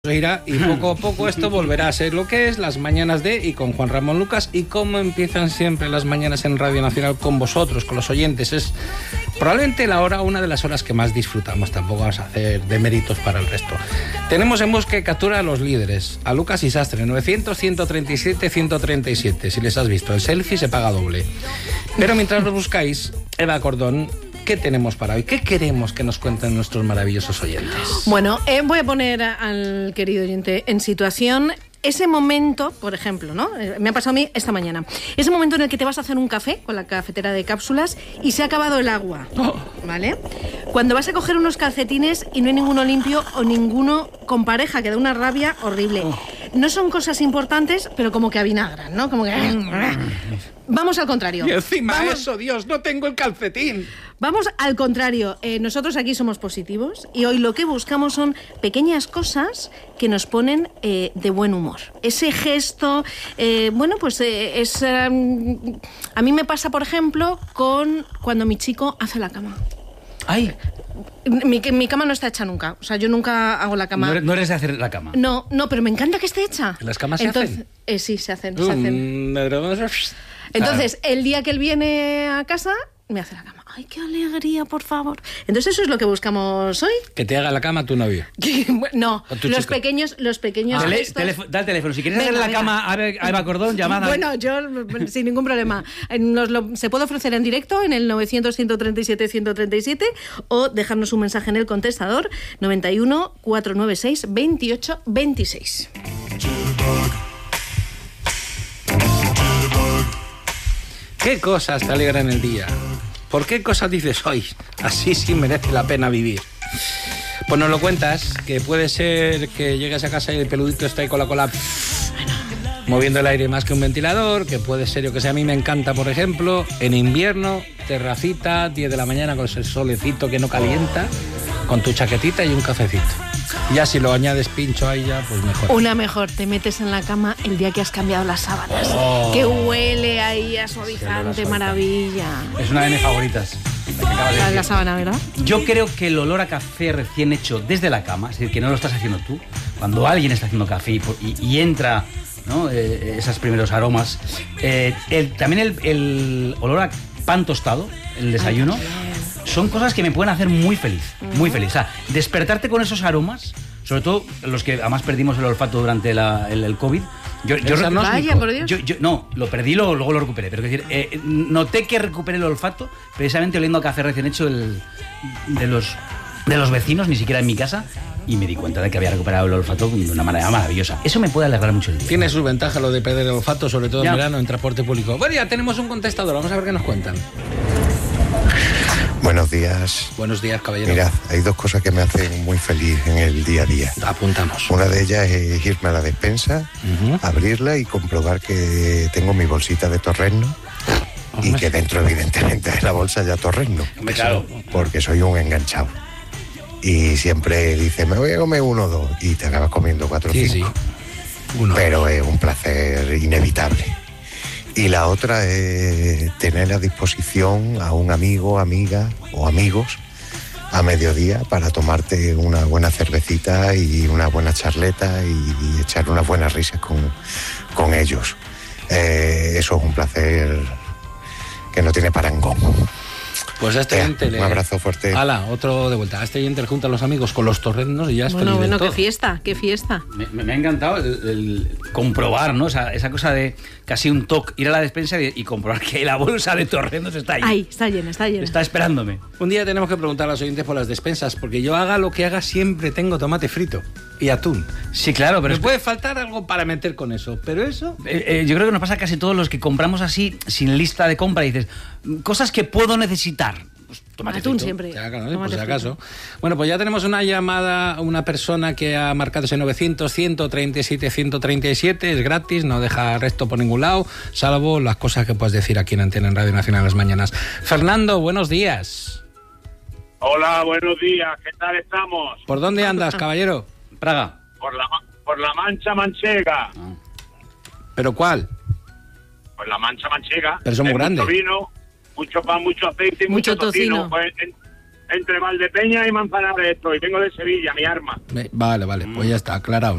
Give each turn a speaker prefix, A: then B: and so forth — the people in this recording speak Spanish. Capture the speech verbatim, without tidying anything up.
A: Irá, y poco a poco esto volverá a ser lo que es las mañanas de y con Juan Ramón Lucas. Y cómo empiezan siempre las mañanas en Radio Nacional con vosotros, con los oyentes, es probablemente la hora, una de las horas que más disfrutamos. Tampoco vamos a hacer deméritos para el resto. Tenemos en busca y captura a los líderes, a Lucas y Sastre, novecientos, ciento treinta y siete, ciento treinta y siete. Si les has visto el selfie se paga doble. Pero mientras lo buscáis, Eva Cordón, ¿qué tenemos para hoy? ¿Qué queremos que nos cuenten nuestros maravillosos oyentes?
B: Bueno, eh, voy a poner al querido oyente en situación. Ese momento, por ejemplo, ¿no? Eh, me ha pasado a mí esta mañana. Ese momento en el que te vas a hacer un café con la cafetera de cápsulas y se ha acabado el agua, ¿vale? Cuando vas a coger unos calcetines y no hay ninguno limpio o ninguno con pareja, que da una rabia horrible. No son cosas importantes, pero como que avinagran, ¿no? Como que... Vamos al contrario.
A: Y encima
B: Vamos...
A: eso, Dios, no tengo el calcetín.
B: Vamos al contrario. Eh, nosotros aquí somos positivos y hoy lo que buscamos son pequeñas cosas que nos ponen eh, de buen humor. Ese gesto, eh, bueno, pues eh, es... Eh, a mí me pasa, por ejemplo, con cuando mi chico hace la cama.
C: ¡Ay!
B: Mi, mi cama no está hecha nunca. O sea, yo nunca hago la cama.
C: No eres, no eres de hacer la cama.
B: No, no, pero me encanta que esté hecha.
A: ¿Las camas se
B: Entonces,
A: hacen?
B: Eh, sí, se hacen,
A: Um,
B: se hacen. Entonces,
A: claro.
B: El día que él viene a casa, me hace la cama. ¡Ay, qué alegría, por favor! Entonces, eso es lo que buscamos hoy.
A: Que te haga la cama tu novio.
B: No,
A: ¿O tu
B: los
A: chico?
B: pequeños, los pequeños
C: Ah, Tele,
B: gestos...
C: telefo- da el teléfono. Si quieres
B: Venga,
C: hacer la
B: venga.
C: cama a Eva, a Eva Cordón, llamada.
B: Bueno, yo sin ningún problema. Nos lo, se puede ofrecer en directo en el novecientos, ciento treinta y siete, ciento treinta y siete o dejarnos un mensaje en el contestador noventa y uno, cuatrocientos noventa y seis, veintiocho veintiséis.
A: ¿Qué cosas te alegran el día? ¿Por qué cosas dices hoy? Así sí merece la pena vivir. Pues nos lo cuentas, que puede ser que llegues a casa y el peludito está ahí con la cola moviendo el aire más que un ventilador, que puede ser, yo que sé, a mí me encanta, por ejemplo, en invierno, terracita, diez de la mañana con ese solecito que no calienta, con tu chaquetita y un cafecito. Ya si lo añades pincho ahí ya, pues mejor.
B: Una mejor, te metes en la cama el día que has cambiado las sábanas.
A: Oh.
B: Que huele ahí a suavizante, maravilla.
C: Es una de mis favoritas. La que acabas de
B: La,
C: decir.
B: la sábana, ¿verdad?
C: Yo creo que el olor a café recién hecho desde la cama, es decir, que no lo estás haciendo tú, cuando alguien está haciendo café y, por- y- y entra, ¿no? eh, esos primeros aromas, eh, el- también el, el olor a pan tostado, el desayuno, son cosas que me pueden hacer muy feliz, muy feliz. O sea, despertarte con esos aromas, sobre todo los que además perdimos el olfato durante la- el, el COVID. Yo, yo,
A: Esa no es
B: Vaya, por Dios.
C: yo, yo- no, lo perdí, lo- luego lo recuperé. Pero es decir, eh, noté que recuperé el olfato precisamente oliendo a café recién hecho el- de, los, de los vecinos, ni siquiera en mi casa, y me di cuenta de que había recuperado el olfato de una manera maravillosa. Eso me puede alegrar mucho el día.
A: Tiene su ventaja lo de perder el olfato, sobre todo en
C: Ya.
A: verano, en transporte público. Bueno, ya tenemos un contestador, vamos a ver qué nos cuentan.
D: Buenos días.
A: Buenos días, caballero.
D: Mirad, hay dos cosas que me hacen muy feliz en el día a día.
A: Apuntamos.
D: Una de ellas es irme a la despensa,
A: Ujú.
D: abrirla y comprobar que tengo mi bolsita de torrezno y
A: Hombre.
D: que dentro evidentemente de la bolsa ya torrezno,
A: Hombre, claro.
D: porque soy un enganchado. Y siempre dice, me voy a comer uno o dos y te acabas comiendo cuatro o
A: Sí,
D: cinco.
A: sí. Uno.
D: Pero es un placer inevitable. Y la otra es tener a disposición a un amigo, amiga o amigos a mediodía para tomarte una buena cervecita y una buena charleta y, y echar unas buenas risas con, con ellos. Eh, eso es un placer que no tiene parangón.
A: Pues a este
D: Ea,
A: oyente
D: un
A: le...
D: abrazo fuerte.
A: Hala, otro de vuelta. A este oyente le junta a los amigos con los torreznos y ya es
B: Bueno,
A: feliz del
B: bueno, qué
A: todo.
B: fiesta, qué fiesta.
C: Me, me- me ha encantado el, el comprobar, ¿no? Esa, esa cosa de casi un toque, ir a la despensa y, y comprobar que la bolsa de torrendos está ahí.
B: Ahí, está llena, está llena.
C: Está esperándome.
A: Un día tenemos que preguntar a los oyentes por las despensas, porque yo haga lo que haga siempre tengo tomate frito y atún.
C: Sí, claro, pero
A: Pero
C: es
A: puede faltar algo para meter con eso, pero eso...
C: Eh, eh, yo creo que nos pasa a casi todos los que compramos así, sin lista de compra, y dices, cosas que puedo necesitar. Pues, tomate
B: Atún
C: frito.
B: siempre.
A: Ya, claro, por
B: Tomate
A: si
B: frito.
A: acaso. Bueno, pues ya tenemos una llamada, una persona que ha marcado ese novecientos, ciento treinta y siete, ciento treinta y siete, es gratis, no deja resto por ningún lado, salvo las cosas que puedes decir aquí en Antena en Radio Nacional las mañanas. Fernando, buenos días.
E: Hola, buenos días. ¿Qué tal estamos?
A: ¿Por dónde andas, caballero?
C: Praga.
E: Por la ma- por la Mancha Manchega.
A: ¿Pero cuál?
E: Por la Mancha Manchega.
A: Pero son muy
E: Hay
A: grandes.
E: Mucho vino, mucho pan, mucho aceite y
B: Mucho
E: mucho, tocino.
B: tocino.
E: Pues, en- Entre Valdepeña y Manzanares estoy. Vengo de Sevilla, mi arma.
A: Vale, vale, pues ya está, aclarado.